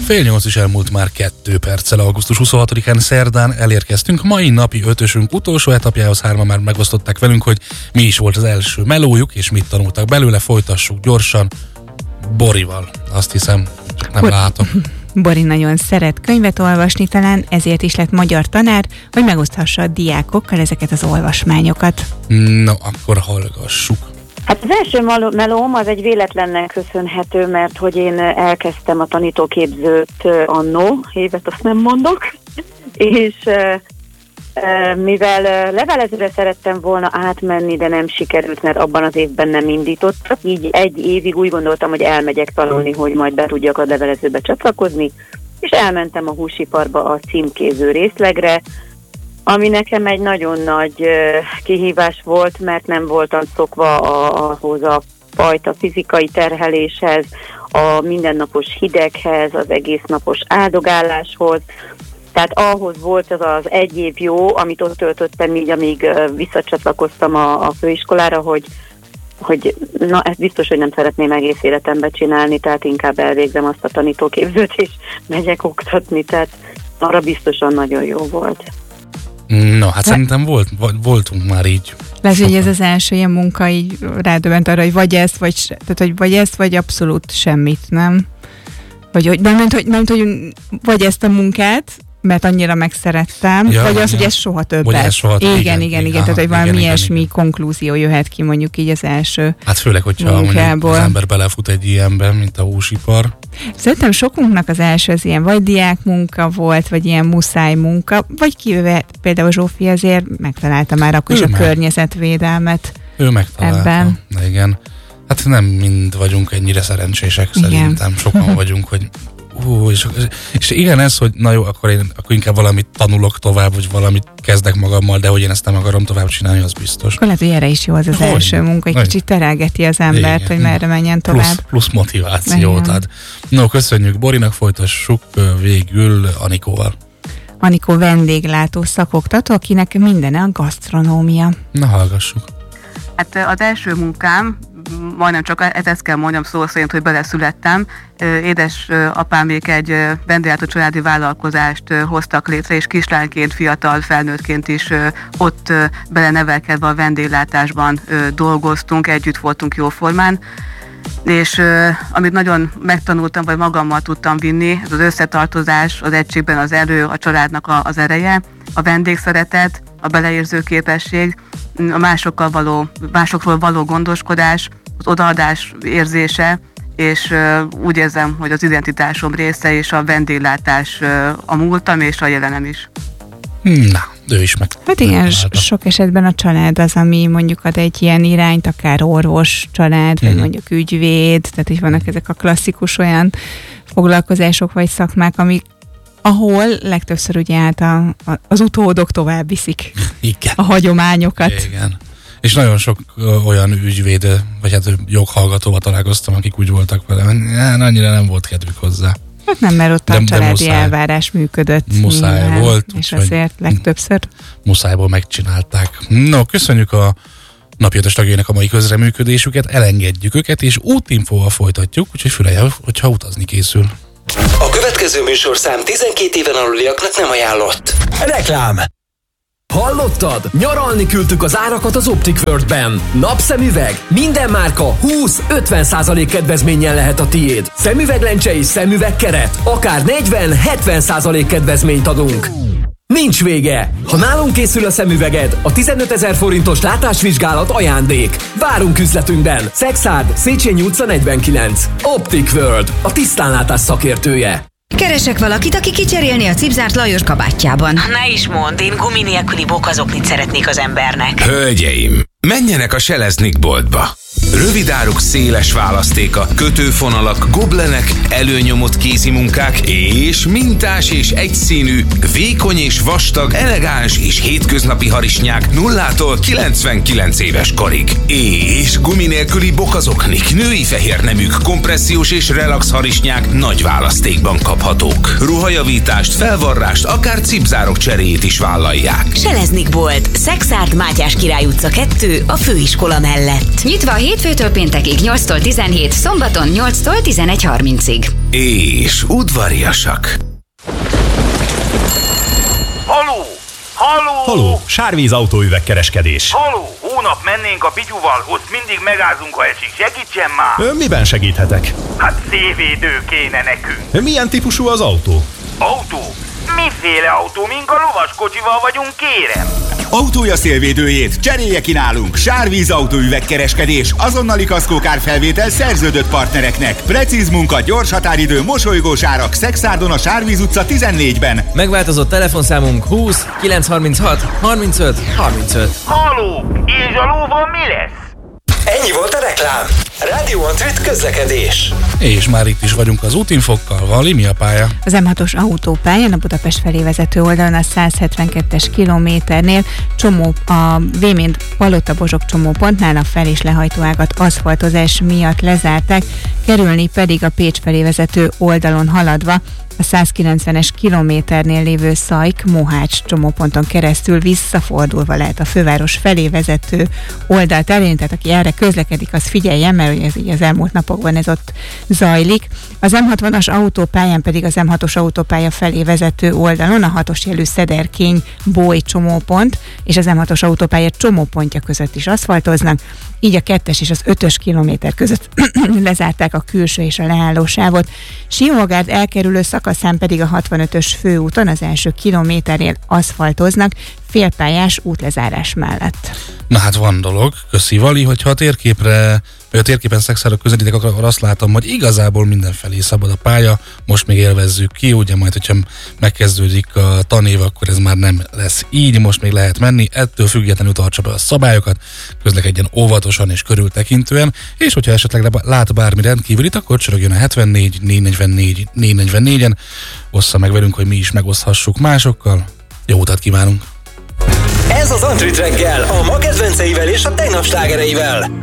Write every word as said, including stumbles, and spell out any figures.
Fél nyolc is elmúlt már kettő perccel, augusztus huszonhatodikán szerdán elérkeztünk. Mai napi ötösünk utolsó etapjához hárman már megosztották velünk, hogy mi is volt az első melójuk, és mit tanultak belőle. Folytassuk gyorsan Borival. Azt hiszem, nem Bor- látom. Bori nagyon szeret könyvet olvasni, talán ezért is lett magyar tanár, hogy megoszthassa a diákokkal ezeket az olvasmányokat. No, akkor hallgassuk. Hát az első melóm az egy véletlennek köszönhető, mert hogy én elkezdtem a tanítóképzőt annó, évet azt nem mondok, és mivel levelezőre szerettem volna átmenni, de nem sikerült, mert abban az évben nem indítottak, így egy évig úgy gondoltam, hogy elmegyek tanulni, hogy majd be tudjak a levelezőbe csatlakozni, és elmentem a húsiparba a címkéző részlegre, ami nekem egy nagyon nagy uh, kihívás volt, mert nem voltam szokva a, ahhoz a fajta fizikai terheléshez, a mindennapos hideghez, az egész napos áldogáláshoz. Tehát ahhoz volt az az egy év jó, amit ott töltöttem így, amíg uh, visszacsatlakoztam a, a főiskolára, hogy, hogy na, ezt biztos, hogy nem szeretném egész életemben csinálni, tehát inkább elvégzem azt a tanítóképzőt, és megyek oktatni, tehát arra biztosan nagyon jó volt. No, hát szerintem volt, voltunk már így. Lehet, hogy ez az első ilyen munka így rádöbbent arra, hogy vagy ezt, vagy, tehát, hogy vagy ezt, vagy abszolút semmit, nem? Vagy hogy, nem, hogy, nem, hogy vagy ezt a munkát, mert annyira megszerettem, ja, vagy az, ja. hogy ez soha többet. Ez soha igen, igen, igen, igen, igen, tehát hogy valami igen, ilyesmi igen. konklúzió jöhet ki mondjuk így az első Hát főleg, hogyha mondjuk az ember belefut egy ilyenben, mint a húsipar. Szerintem sokunknak az első az ilyen vagy diákmunka volt, vagy ilyen muszáj munka, vagy kivéve például Zsófi azért megtalálta már akkor is a meg. környezetvédelmet. Ő megtalálta. Ebben. De igen. Hát nem mind vagyunk ennyire szerencsések, igen. Szerintem sokan vagyunk, hogy Hú, és, és igen, ez, hogy na jó, akkor én akkor inkább valamit tanulok tovább, vagy valamit kezdek magammal, de hogy én ezt nem akarom tovább csinálni, az biztos. Akkor lehet, hogy erre is jó az az hogy? első munka, egy hogy? kicsit terelgeti az embert, igen. hogy merre menjen tovább. Plusz, plusz motivációt ad. No, köszönjük Borinak, folytassuk végül Anikóval. Anikó vendéglátó szakoktató, akinek mindene a gasztronómia. Na, hallgassuk. Hát az első munkám, majdnem csak ezt kell mondjam szó szerint, hogy beleszülettem. Édes apámék egy vendéglátó családi vállalkozást hoztak létre, és kislányként, fiatal felnőttként is ott belenevelkedve a vendéglátásban dolgoztunk, együtt voltunk jóformán. És amit nagyon megtanultam, vagy magammal tudtam vinni, ez az összetartozás, az egységben az erő, a családnak a, az ereje, a vendégszeretet, a beleérző képesség, a másokkal való, másokról való gondoskodás, az odaadás érzése, és uh, úgy érzem, hogy az identitásom része, és a vendéglátás uh, a múltam és a jelenem is. Na, ő is meg. Hát igen, sok esetben a család az, ami mondjuk ad egy ilyen irányt, akár orvos család, vagy mm. mondjuk ügyvéd, tehát így vannak ezek a klasszikus olyan foglalkozások vagy szakmák, amik ahol legtöbbször ugye át a, a, az utódok tovább viszik igen. a hagyományokat. Igen. És nagyon sok ö, olyan ügyvéd, vagy hát közreműködésüket, elengedjük őket, és útinfóval folytatjuk, úgyhogy fülelje, hogyha utazni készül. A következő műsorszám tizenkét éven aluliaknak nem ajánlott. Reklám! Hallottad? Nyaralni küldtük az árakat az Optic World-ben. Napszemüveg? Minden márka húsz-ötven százalék kedvezménnyel lehet a tiéd. Szemüveglencse és szemüvegkeret? Akár negyven-hetven százalék kedvezményt adunk. Nincs vége! Ha nálunk készül a szemüveged, a tizenötezer forintos látásvizsgálat ajándék. Várunk üzletünkben! Szexárd, Széchenyi utca negyvenkilenc. Optic World, a tisztánlátás szakértője. Keresek valakit, aki kicserélni a cipzárt Lajos kabátjában. Ne is mondd, én gumi nélküli bokazoknit szeretnék az embernek. Hölgyeim, menjenek a Seleznick boltba. Rövidáruk széles választéka, kötőfonalak, goblenek, előnyomott kézimunkák és mintás és egyszínű, vékony és vastag, elegáns és hétköznapi harisnyák nullától kilencvenkilenc éves korig. És gumi nélküli bokazoknik, női fehér neműk, kompressziós és relax harisnyák nagy választékban kaphatók. Ruhajavítást, felvarrást, akár cipzárok cseréjét is vállalják. Seleznick bolt, Szexárd, Mátyás Király utca kettő, a főiskola mellett. Nyitva Hétfőtől péntekig nyolctól tizenhét, szombaton nyolctól tizenegy harmincig. És udvariasak. Haló! Haló! Haló! Sárvíz autóüvegkereskedés. Haló! Hónap mennénk a Pityuval, ott mindig megázunk, ha esik. Segítsen már! Ön miben segíthetek? Hát szélvédő kéne nekünk. Milyen típusú az autó? Autó? Miféle autó? Mink a lovaskocsival vagyunk, kérem? Autója szélvédőjét cserélje ki nálunk. Sárvíz autóüvegkereskedés. Azonnali kaszkókárfelvétel szerződött partnereknek. Precíz munka, gyors határidő, mosolygós árak. Szexárdon a Sárvíz utca tizennégyben. Megváltozott telefonszámunk húsz kilencszázharminchat harmincöt harmincöt. Haló! És a lóval mi lesz? Ennyi volt a reklám. Rádió Antrit közlekedés. És már itt is vagyunk az útinfokkal. Vali, mi a pálya? Az em hatos autópályán a Budapest felé vezető oldalon a száz hetvenkettes kilométernél csomó a Véménd Palota-Bozsok csomópontnál a fel- és lehajtóágat aszfaltozás miatt lezárták, kerülni pedig a Pécs felé vezető oldalon haladva a százkilencvenes kilométernél lévő Szajk-Mohács csomóponton keresztül visszafordulva lehet a főváros felé vezető oldalt elérni, tehát aki erre közlekedik, az figyeljen, mert ez így az elmúlt napokban ez ott zajlik. Az em hatvanas autópályán pedig az em hatos autópálya felé vezető oldalon a hatos jelű Szederkény-Bój csomópont és az em hatos autópálya csomópontja között is aszfaltoznak, így a kettes és az ötös kilométer között lezárták a külső és a leállósávot. Siógárd elkerülő szakaszán pedig a hatvanötös főúton az első kilométernél aszfaltoznak, félpályás útlezárás mellett. Na hát van dolog, köszi Vali, hogyha a térképre, vagy a térképen Szexárdra közelítek, akkor azt látom, hogy igazából mindenfelé szabad a pálya, most még élvezzük ki, ugye majd, hogyha megkezdődik a tanév, akkor ez már nem lesz így, most még lehet menni, ettől függetlenül tartsa be a szabályokat, közlekedjen óvatosan és körültekintően, és hogyha esetleg lát bármi rendkívülit, akkor csörögjön a hetvennégy négyszáznegyvennégy négyszáznegyvennégyen, ossza meg velünk, hogy mi is megoszthassuk másokkal. Jó utat kívánunk! Ez az Antrit reggel, a ma kedvenceivel és a tegnap slágereivel.